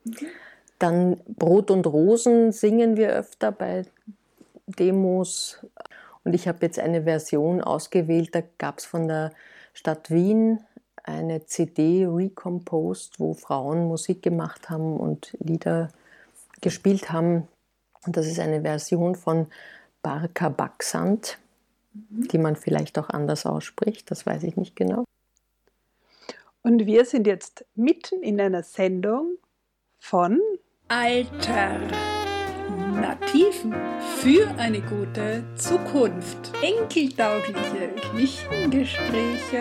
Dann Brot und Rosen singen wir öfter bei Demos. Und ich habe jetzt eine Version ausgewählt, da gab es von der Stadt Wien eine CD recomposed, wo Frauen Musik gemacht haben und Lieder gespielt haben. Und das ist eine Version von Barka Baksand, die man vielleicht auch anders ausspricht, das weiß ich nicht genau. Und wir sind jetzt mitten in einer Sendung von Alternativen für eine gute Zukunft. Enkeltaugliche Küchengespräche